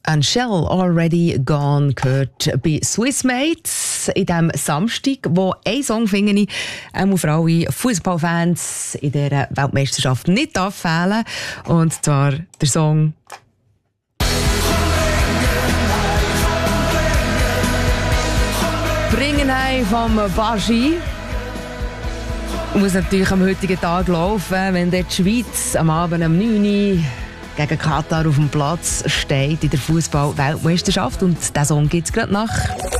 «And Shell Already Gone» gehört bei Swiss Mates in diesem Samstag, wo ein Song finde ich für alle Fußballfans in dieser Weltmeisterschaft nicht fehlen. Und zwar der Song «Bringen heim» vom Baschi. Muss natürlich am heutigen Tag laufen, wenn die Schweiz am Abend um 9 Uhr gegen Katar auf dem Platz steht in der Fußball-Weltmeisterschaft. Und diesen Song gibt es gerade nach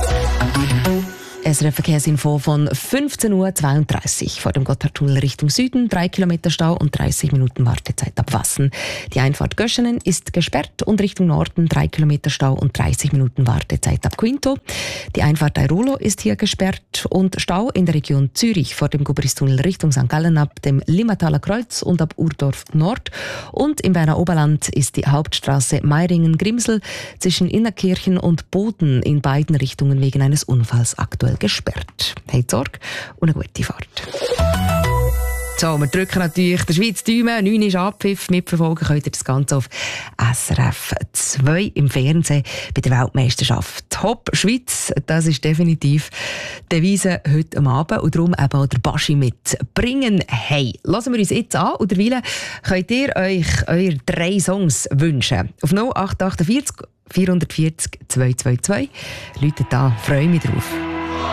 SRF Verkehrsinfo von 15:32 Uhr vor dem Gotthardtunnel Richtung Süden. 3 Kilometer Stau und 30 Minuten Wartezeit ab Wassen. Die Einfahrt Göschenen ist gesperrt und Richtung Norden 3 Kilometer Stau und 30 Minuten Wartezeit ab Quinto. Die Einfahrt Airolo ist hier gesperrt und Stau in der Region Zürich vor dem Gubristunnel Richtung St. Gallen ab dem Limmataler Kreuz und ab Urdorf Nord. Und im Berner Oberland ist die Hauptstraße Meiringen-Grimsel zwischen Innerkirchen und Boden in beiden Richtungen wegen eines Unfalls aktuell gesperrt. Habt Sorge und eine gute Fahrt. So, wir drücken natürlich der Schweiz die Daumen. 9 ist Abpfiff. Mitverfolgen könnt ihr das Ganze auf SRF 2 im Fernsehen bei der Weltmeisterschaft. Top Schweiz, das ist definitiv die Devise heute am Abend. Und darum eben auch der Baschi mit «Bringen hey». Hören wir uns jetzt an und derweil könnt ihr euch eure 3 Songs wünschen. Auf 0848 440 222. Leute da, freue mich drauf.